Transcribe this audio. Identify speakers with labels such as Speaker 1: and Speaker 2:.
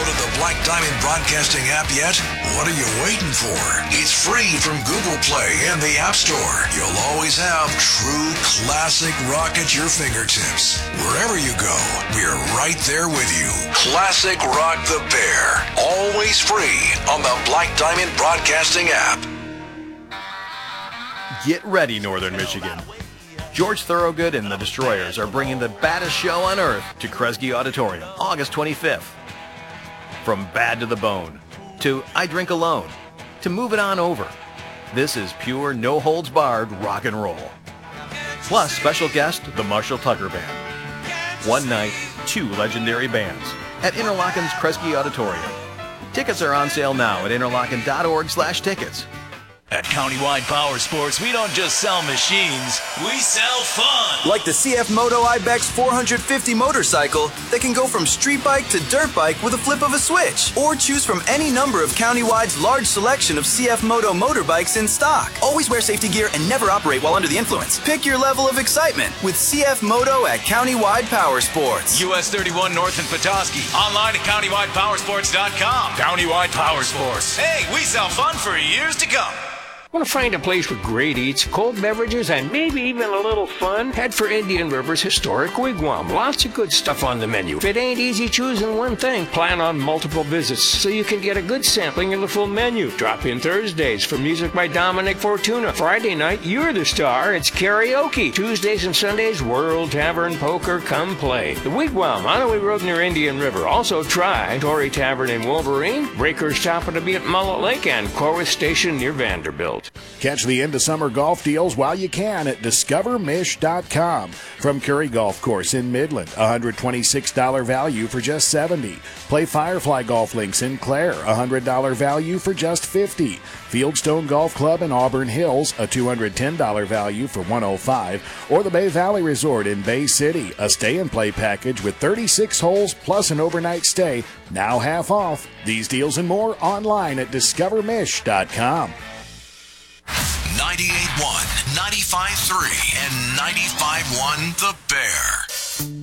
Speaker 1: downloaded the Black Diamond Broadcasting app yet? What are you waiting for? It's free from Google Play and the App Store. You'll always have true classic rock at your fingertips. Wherever you go, we're right there with you. Classic Rock the Bear. Always free on the Black Diamond Broadcasting app.
Speaker 2: Get ready, Northern Michigan. George Thorogood and the Destroyers are bringing the baddest show on earth to Kresge Auditorium, August 25th. From Bad to the Bone, to I Drink Alone, to Move It On Over. This is pure, no-holds-barred rock and roll. Plus, special guest, the Marshall Tucker Band. One night, two legendary bands at Interlochen's Kresge Auditorium. Tickets are on sale now at interlochen.org/tickets.
Speaker 3: At Countywide Power Sports, we don't just sell machines, we sell fun!
Speaker 4: Like the CF Moto Ibex 450 motorcycle that can go from street bike to dirt bike with a flip of a switch. Or choose from any number of Countywide's large selection of CF Moto motorbikes in stock. Always wear safety gear and never operate while under the influence. Pick your level of excitement with CF Moto at Countywide Power Sports.
Speaker 3: US 31 North in Petoskey. Online at CountywidePowersports.com. Countywide Power Sports. Hey, we sell fun for years to come.
Speaker 5: Want to find a place with great eats, cold beverages, and maybe even a little fun? Head for Indian River's historic wigwam. Lots of good stuff on the menu. If it ain't easy choosing one thing, plan on multiple visits so you can get a good sampling of the full menu. Drop in Thursdays for music by Dominic Fortuna. Friday night, you're the star. It's karaoke. Tuesdays and Sundays, World Tavern Poker. Come play. The Wigwam, Onaway Road near Indian River. Also try Tory Tavern in Wolverine, Breakers Tapa to be at Mullet Lake, and Corwith Station near Vanderbilt.
Speaker 6: Catch the end of summer golf deals while you can at discovermish.com. From Curry Golf Course in Midland, $126 value for just $70. Play Firefly Golf Links in Clare, $100 value for just $50. Fieldstone Golf Club in Auburn Hills, a $210 value for $105. Or the Bay Valley Resort in Bay City, a stay-and-play package with 36 holes plus an overnight stay, now half off. These deals and more online at discovermish.com.
Speaker 1: 98.1, 95.3, and 95.1 The Bear.